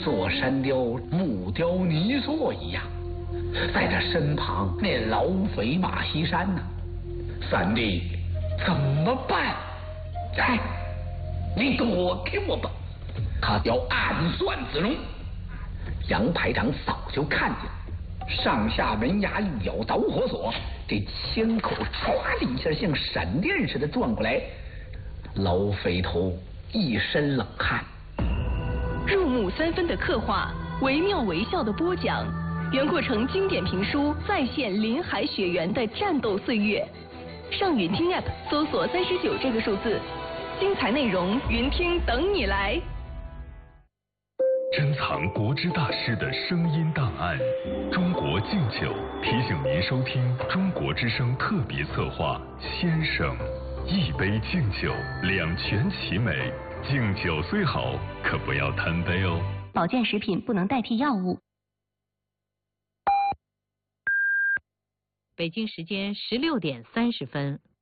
座山雕木雕泥塑一样，在他身旁那老匪马锡山呢。三弟，怎么办？哎，你躲给我吧，他要暗算子龙。杨排长早就看见了，上下门牙一咬导火索，这枪口唰的一下像闪电似的转过来，老匪头一身冷汗。 入木三分的刻画，惟妙惟肖的播讲，袁阔成经典评书再现林海雪原的战斗岁月。上云听 App 搜索39这个数字，精彩内容云听等你来。 珍藏国之大师的声音档案，中国敬酒提醒您收听中国之声特别策划《先生》，一杯敬酒，两全其美。敬酒虽好，可不要贪杯哦。 保健食品不能代替药物。 北京时间16点30分。